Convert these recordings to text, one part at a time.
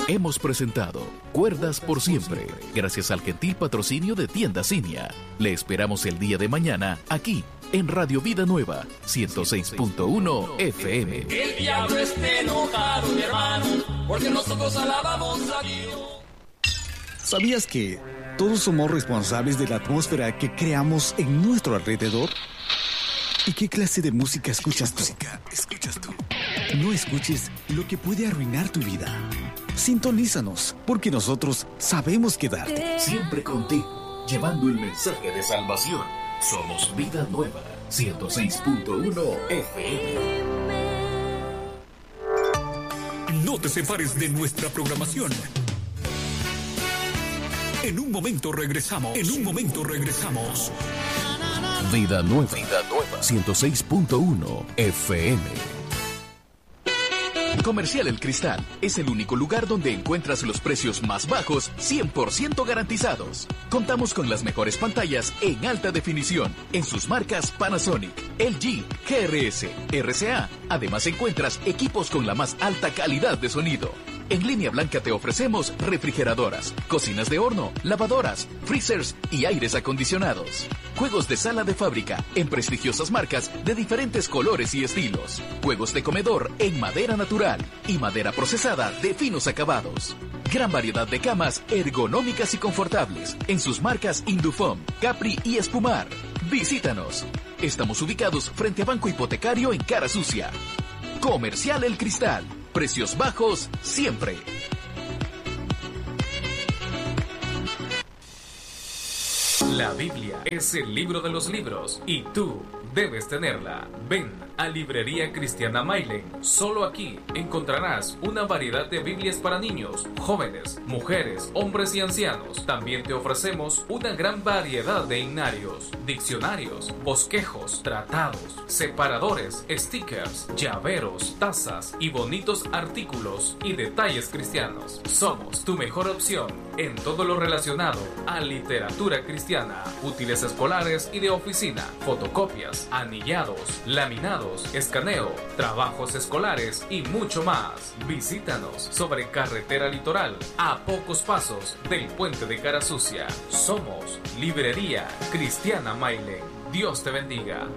Hemos presentado Cuerdas por Siempre, gracias al gentil patrocinio de Tienda Cinia. Le esperamos el día de mañana, aquí, en Radio Vida Nueva, 106.1 FM. El diablo esté enojado, mi hermano, porque nosotros alabamos a Dios. ¿Sabías que todos somos responsables de la atmósfera que creamos en nuestro alrededor? ¿Y qué clase de música escuchas tú? No escuches lo que puede arruinar tu vida. Sintonízanos, porque nosotros sabemos quedarte. Siempre contigo, llevando el mensaje de salvación. Somos Vida Nueva, 106.1 FM. No te separes de nuestra programación. En un momento regresamos. Vida Nueva, 106.1 FM. Comercial El Cristal es el único lugar donde encuentras los precios más bajos 100% garantizados. Contamos con las mejores pantallas en alta definición en sus marcas Panasonic, LG, GRS, RCA. Además encuentras equipos con la más alta calidad de sonido. En línea blanca te ofrecemos refrigeradoras, cocinas de horno, lavadoras, freezers y aires acondicionados. Juegos de sala de fábrica en prestigiosas marcas de diferentes colores y estilos. Juegos de comedor en madera natural y madera procesada de finos acabados. Gran variedad de camas ergonómicas y confortables en sus marcas Indufom, Capri y Espumar. Visítanos. Estamos ubicados frente a Banco Hipotecario en Cara Sucia. Comercial El Cristal. Precios bajos siempre. La Biblia es el libro de los libros y tú debes tenerla. Ven a Librería Cristiana Mailen. Solo aquí encontrarás una variedad de Biblias para niños, jóvenes, mujeres, hombres y ancianos. También te ofrecemos una gran variedad de himnarios, diccionarios, bosquejos, tratados, separadores, stickers, llaveros, tazas y bonitos artículos y detalles cristianos. Somos tu mejor opción en todo lo relacionado a literatura cristiana, útiles escolares y de oficina, fotocopias, anillados, laminados, escaneo, trabajos escolares y mucho más. Visítanos sobre Carretera Litoral, a pocos pasos del puente de Cara Sucia. Somos Librería Cristiana Mailen. Dios te bendiga.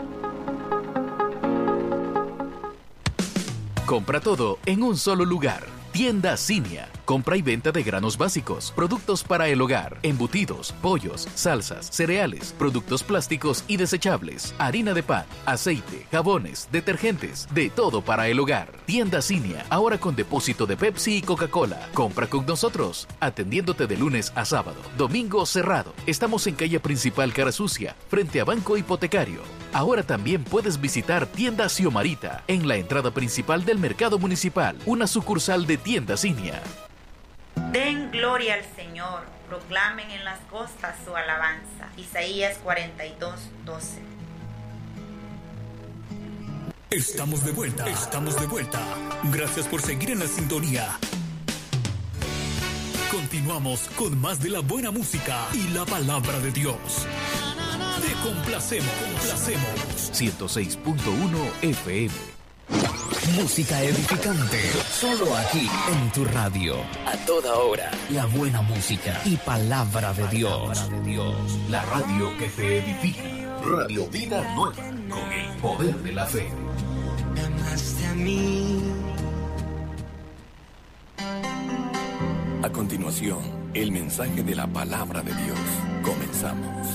Compra todo en un solo lugar. Tienda Cinia. Compra y venta de granos básicos, productos para el hogar, embutidos, pollos, salsas, cereales, productos plásticos y desechables, harina de pan, aceite, jabones, detergentes, de todo para el hogar. Tienda Cinia, ahora con depósito de Pepsi y Coca-Cola. Compra con nosotros, atendiéndote de lunes a sábado, domingo cerrado. Estamos en calle principal Cara Sucia, frente a Banco Hipotecario. Ahora también puedes visitar Tienda Xiomarita, en la entrada principal del Mercado Municipal, una sucursal de Tienda Cinia. Den gloria al Señor, proclamen en las costas su alabanza. Isaías 42:12. Estamos de vuelta. Gracias por seguir en la sintonía. Continuamos con más de la buena música y la palabra de Dios. Te complacemos. 106.1 FM. Música edificante, solo aquí en tu radio. A toda hora, la buena música y palabra de Dios. La radio que te edifica. Radio Vida Nueva, con el poder de la fe. Amaste a mí. A continuación, el mensaje de la palabra de Dios. Comenzamos.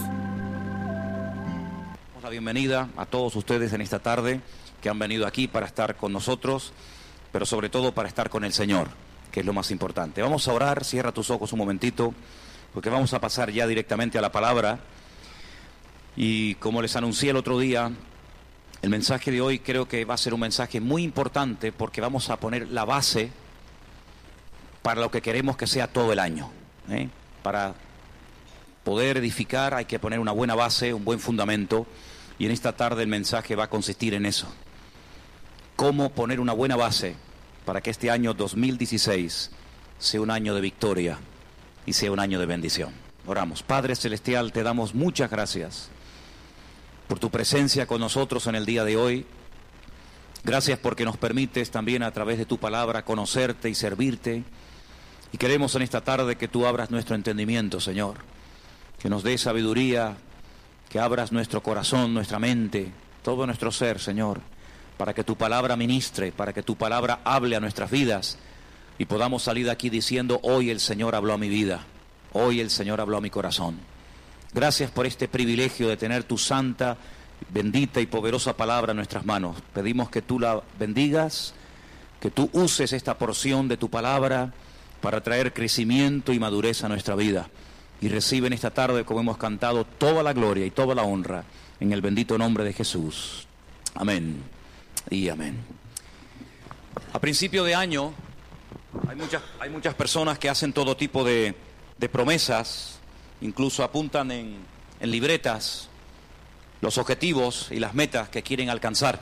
La bienvenida a todos ustedes en esta tarde que han venido aquí para estar con nosotros, pero sobre todo para estar con el Señor, que es lo más importante. Vamos a orar, cierra tus ojos un momentito, porque vamos a pasar ya directamente a la palabra. Y como les anuncié el otro día, el mensaje de hoy creo que va a ser un mensaje muy importante, porque vamos a poner la base para lo que queremos que sea todo el año. Para poder edificar hay que poner una buena base, un buen fundamento, y en esta tarde el mensaje va a consistir en eso. Cómo poner una buena base para que este año 2016 sea un año de victoria y sea un año de bendición. Oramos. Padre Celestial, te damos muchas gracias por tu presencia con nosotros en el día de hoy. Gracias porque nos permites también a través de tu palabra conocerte y servirte. Y queremos en esta tarde que tú abras nuestro entendimiento, Señor, que nos dé sabiduría, que abras nuestro corazón, nuestra mente, todo nuestro ser, Señor, para que tu palabra ministre, para que tu palabra hable a nuestras vidas y podamos salir de aquí diciendo: hoy el Señor habló a mi vida, hoy el Señor habló a mi corazón. Gracias por este privilegio de tener tu santa, bendita y poderosa palabra en nuestras manos. Pedimos que tú la bendigas, que tú uses esta porción de tu palabra para traer crecimiento y madurez a nuestra vida. Y recibe en esta tarde, como hemos cantado, toda la gloria y toda la honra en el bendito nombre de Jesús. Amén y amén. A principio de año hay muchas personas que hacen todo tipo de promesas, incluso apuntan en libretas los objetivos y las metas que quieren alcanzar.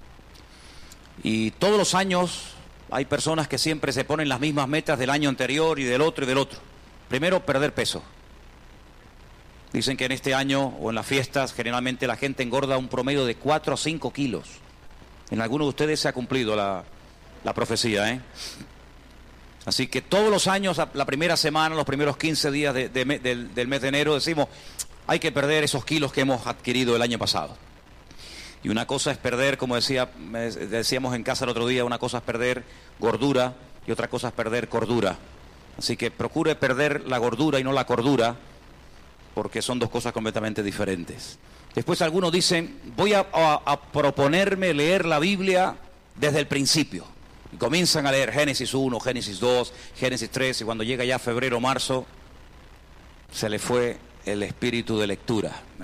Y todos los años hay personas que siempre se ponen las mismas metas del año anterior y del otro y del otro. Primero, perder peso. Dicen que en este año o en las fiestas generalmente la gente engorda un promedio de 4 a 5 kilos. En algunos de ustedes se ha cumplido la profecía, ¿eh? Así que todos los años, la primera semana, los primeros 15 días del mes de enero, decimos: hay que perder esos kilos que hemos adquirido el año pasado. Y una cosa es perder, como decíamos en casa el otro día, una cosa es perder gordura y otra cosa es perder cordura. Así que procure perder la gordura y no la cordura, porque son dos cosas completamente diferentes. Después algunos dicen: voy a proponerme leer la Biblia desde el principio. Y comienzan a leer Génesis 1, Génesis 2, Génesis 3, y cuando llega ya febrero o marzo, se le fue el espíritu de lectura.